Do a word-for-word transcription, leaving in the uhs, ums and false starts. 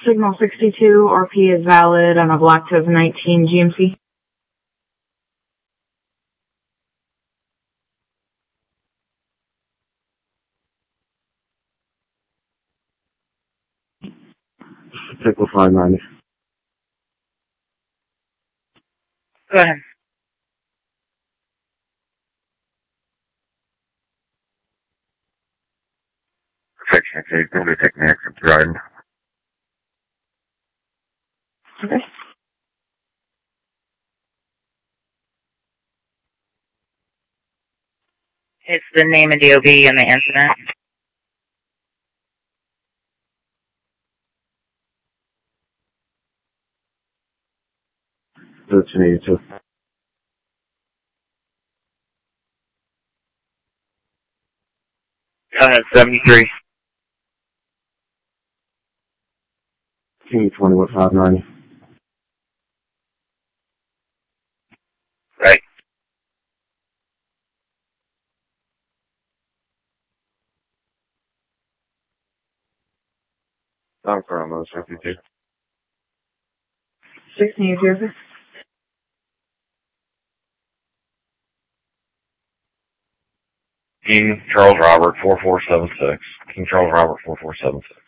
Signal sixty-two, R P is valid on a Black Tove nineteen G M C. Signal five ninety. Go ahead. Perfection, okay, going to take an exit driving. Okay. It's the name of D O B and the incident. thirteen eighty-two. Go ahead, seventy-three. King twenty with five ninety. Right. I'm from those fifty-two. sixteen eighty-two. King Charles Robert four four seven six. King Charles Robert four four seven six.